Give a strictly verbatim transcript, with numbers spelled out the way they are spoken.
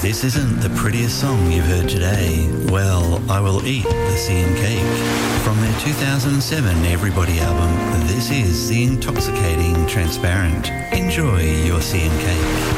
this isn't the prettiest song you've heard today, well, I will eat the sea and cake. From their two thousand seven Everybody album, this is The Intoxicating Transparent. Enjoy your sea and cake.